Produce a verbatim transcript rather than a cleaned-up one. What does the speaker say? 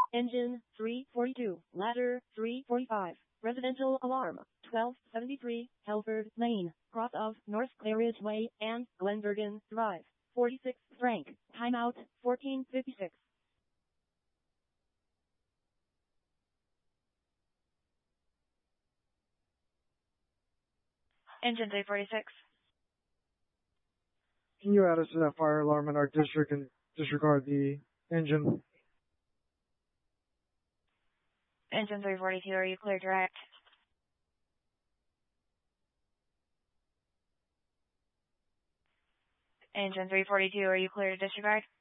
Engine three forty-two, ladder three forty-five, residential alarm twelve seventy-three, Helford Lane, cross of North Claridge Way and Glenbergen Drive, forty-six Frank, timeout fourteen fifty-six. Engine three forty-six. Can you add us to that fire alarm in our district and disregard the engine? Engine three forty-two, are you clear direct? Engine three forty-two, are you clear to disregard?